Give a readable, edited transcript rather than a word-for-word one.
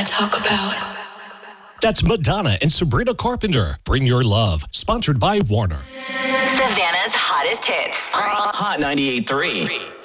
talk about. That's Madonna and Sabrina Carpenter. Bring Your Love. Sponsored by Warner. Savannah's hottest hits. Hot 98.3.